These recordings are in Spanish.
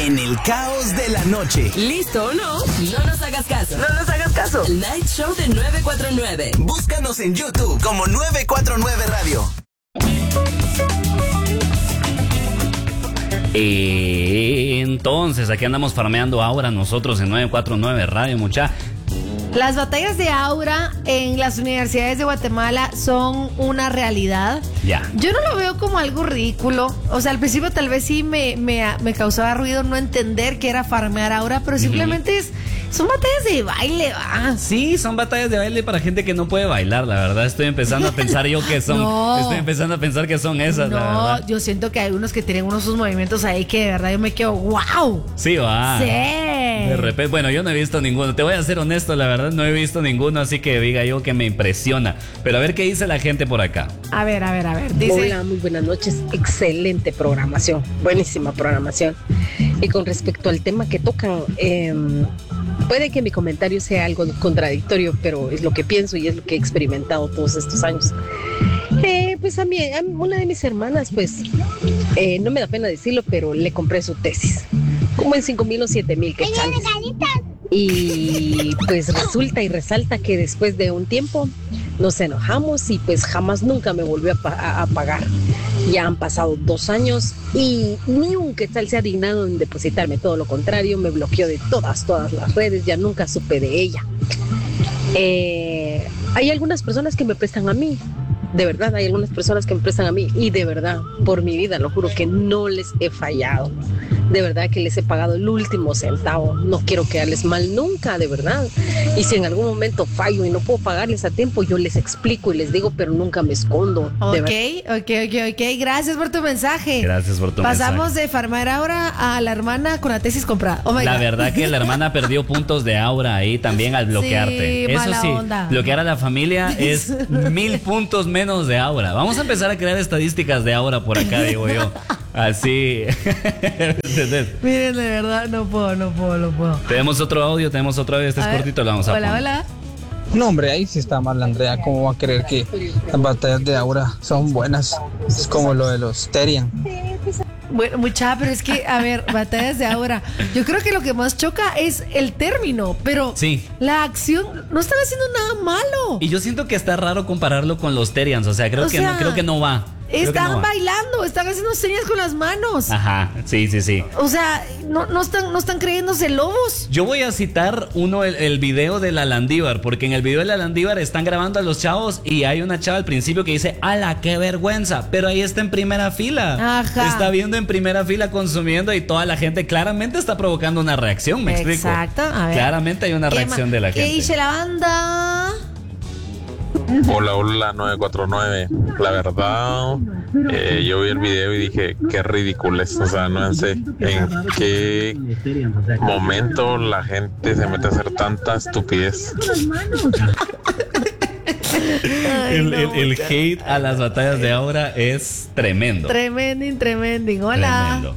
En el caos de la noche. ¿Listo o no? No nos hagas caso. No nos hagas caso. Night Show de 949. Búscanos en YouTube como 949 Radio. Entonces, aquí andamos farmeando ahora nosotros en 949 Radio, mucha. Las batallas de aura en las universidades de Guatemala son una realidad. Ya. Yo no lo veo como algo ridículo. O sea, al principio tal vez sí me causaba ruido no entender que era farmear aura, pero simplemente son batallas de baile, ¿va? Sí, son batallas de baile para gente que no puede bailar, la verdad. Estoy empezando a pensar yo que son. No. Estoy empezando a pensar que son esas, la verdad. No, yo siento que hay unos que tienen unos sus movimientos ahí que de verdad yo me quedo, ¡wow! Sí, va. Sí. De repente, bueno, yo no he visto ninguno. Te voy a ser honesto, la verdad, no he visto ninguno, así que diga yo que me impresiona. Pero a ver qué dice la gente por acá. A ver. Dice... Hola, muy buenas noches. Excelente programación. Buenísima programación. Y con respecto al tema que tocan, puede que mi comentario sea algo contradictorio, pero es lo que pienso y es lo que he experimentado todos estos años. Pues a una de mis hermanas, pues, no me da pena decirlo, pero le compré su tesis. Como en 5,000 o 7,000 quetzales. Y pues resulta y resalta que después de un tiempo nos enojamos y pues jamás nunca me volvió a pagar. Ya han pasado 2 años y ni un quetzal se ha dignado en depositarme, todo lo contrario, me bloqueó de todas las redes, ya nunca supe de ella. Hay algunas personas que me prestan a mí, de verdad, hay algunas personas que me prestan a mí y de verdad, por mi vida, lo juro que no les he fallado. De verdad que les he pagado el último centavo. No quiero quedarles mal nunca, de verdad. Y si en algún momento fallo y no puedo pagarles a tiempo, yo les explico y les digo, pero nunca me escondo. Ok. Gracias por tu mensaje. Gracias por tu mensaje. Pasamos de farmar ahora a la hermana con la tesis comprada. Oh my La God. verdad que la hermana perdió puntos de aura ahí también al bloquearte. Sí, Eso mala sí, onda. bloquear a la familia es 1,000 puntos menos de aura. Vamos a empezar a crear estadísticas de aura por acá, digo yo. Así. ¿Entendés? Miren, de verdad, no puedo. Tenemos otro audio, este es cortito, lo vamos a poner. Hola. No, hombre, ahí sí está mal, Andrea. ¿Cómo va a creer que las batallas de aura son buenas? Es como lo de los Terian. Bueno, mucha, pero es que, a ver, batallas de aura. Yo creo que lo que más choca es el término, pero sí, la acción no están haciendo nada malo. Y yo siento que está raro compararlo con los Terians, o sea, creo que no va. Están bailando, están haciendo señas con las manos. Ajá, sí. O sea, no están creyéndose lobos. Yo voy a citar el video de la Landívar, porque en el video de la Landívar están grabando a los chavos y hay una chava al principio que dice, ¡ala, qué vergüenza! Pero ahí está en primera fila. Ajá. Está viendo en primera fila consumiendo y toda la gente claramente está provocando una reacción, ¿me explico? Exacto. A ver. Claramente hay una reacción de la gente. ¿Qué dice la banda? Hola 949. La verdad, yo vi el video y dije, qué ridículo. O sea, no sé en qué momento la gente se mete a hacer tanta estupidez. El hate a las batallas de ahora es tremendo. Tremending. Hola. Tremendo.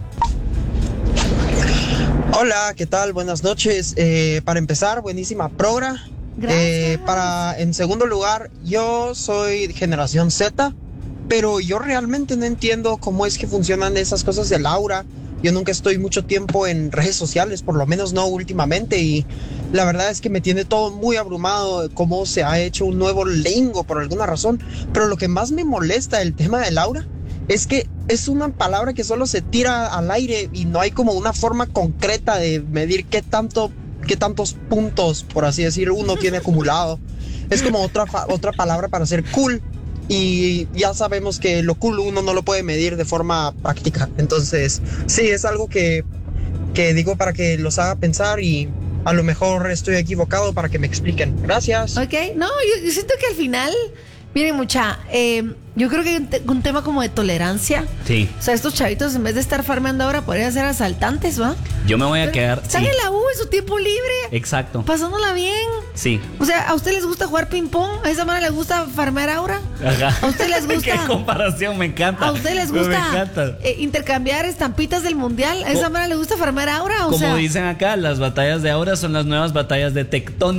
Hola, ¿qué tal? Buenas noches. Para empezar, buenísima progra. Gracias. En segundo lugar, yo soy generación Z, pero yo realmente no entiendo cómo es que funcionan esas cosas del aura. Yo nunca estoy mucho tiempo en redes sociales, por lo menos no últimamente, y la verdad es que me tiene todo muy abrumado cómo se ha hecho un nuevo lingo por alguna razón. Pero lo que más me molesta del tema del aura es que es una palabra que solo se tira al aire y no hay como una forma concreta de medir qué tantos puntos, por así decir, uno tiene acumulado. Es como otra palabra para ser cool, y ya sabemos que lo cool uno no lo puede medir de forma práctica. Entonces sí, es algo que digo para que los haga pensar, y a lo mejor estoy equivocado, para que me expliquen. Gracias. Ok, no, yo siento que al final, miren, mucha, yo creo que hay un tema como de tolerancia. Sí. O sea, estos chavitos, en vez de estar farmeando ahora, podrían ser asaltantes, ¿va? Yo me voy a quedar. Están en la U, en su tiempo libre. Exacto. Pasándola bien. Sí. O sea, ¿a usted les gusta jugar ping pong? ¿A esa manera les gusta farmear aura? Ajá. ¿A usted les gusta? Qué comparación, me encanta. ¿A usted les gusta intercambiar estampitas del mundial? ¿A esa manera les gusta farmear aura? Como dicen acá, las batallas de aura son las nuevas batallas de Tectonic.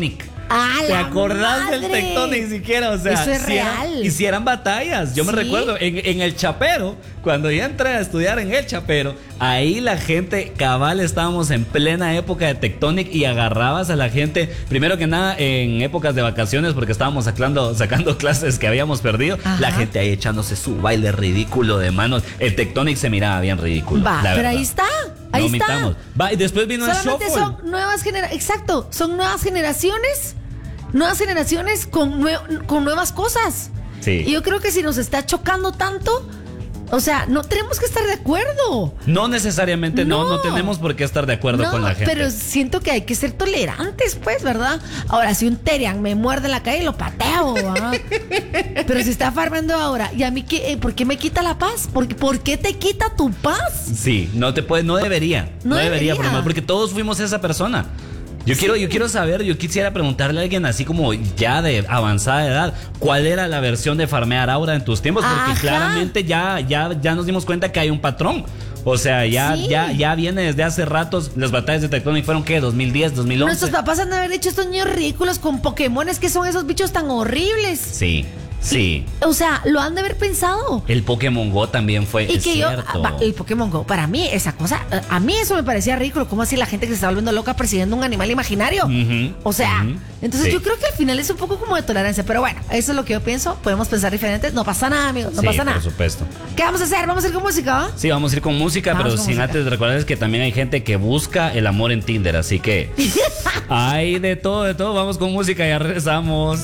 ¡Ah, ¿Te la acordás del madre! Tectonic siquiera? O sea, Eso es real. hicieran batallas. Yo me ¿Sí? recuerdo en el Chapero, cuando yo entré a estudiar en el Chapero, ahí la gente cabal, estábamos en plena época de Tectonic y agarrabas a la gente, primero que nada en épocas de vacaciones, porque estábamos sacando clases que habíamos perdido. Ajá. La gente ahí echándose su baile ridículo de manos. El Tectonic se miraba bien ridículo. Va, la pero verdad. ahí está. Ahí No está. mitamos. Va, y después vino el Solamente shuffle. son nuevas generaciones. Exacto, son nuevas generaciones. Nuevas generaciones con nuevas cosas. Sí. Y yo creo que si nos está chocando tanto, o sea, no tenemos que estar de acuerdo. No necesariamente, no No. tenemos por qué estar de acuerdo No, con la gente. pero siento que hay que ser tolerantes, pues, ¿verdad? Ahora, si un Terian me muerde en la calle, lo pateo, ¿verdad? Pero si está farmando ahora, ¿y a mí qué? ¿Por qué me quita la paz? ¿Por qué te quita tu paz? Sí, no debería. No debería. Porque todos fuimos esa persona. Yo quiero saber, yo quisiera preguntarle a alguien así como ya de avanzada edad, ¿cuál era la versión de farmear aura en tus tiempos? Porque Ajá. claramente ya nos dimos cuenta que hay un patrón. O sea, Sí. ya viene desde hace ratos. Las batallas de Tectonic fueron, ¿qué? 2010, 2011. Nuestros papás han de haber hecho estos niños ridículos con Pokémones, que son esos bichos tan horribles. Sí. O sea, lo han de haber pensado. El Pokémon Go también fue, Y es que cierto. el Pokémon Go, para mí, esa cosa, a mí eso me parecía ridículo. ¿Cómo así la gente que se está volviendo loca persiguiendo un animal imaginario? Ujú, O sea, ujú. entonces Sí. yo creo que al final es un poco como de tolerancia. Pero bueno, eso es lo que yo pienso. Podemos pensar diferentes. No pasa nada, amigos. No Sí, pasa nada. por supuesto. ¿Qué vamos a hacer? ¿Vamos a ir con música, va? Sí, vamos a ir con música, Vamos pero con sin música. antes de recordarles que también hay gente que busca el amor en Tinder, así que hay de todo, vamos con música y ya regresamos.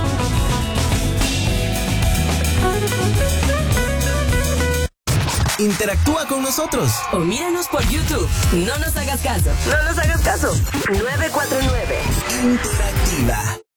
Interactúa con nosotros. O míranos por YouTube. No nos hagas caso. No nos hagas caso. 949. Interactiva.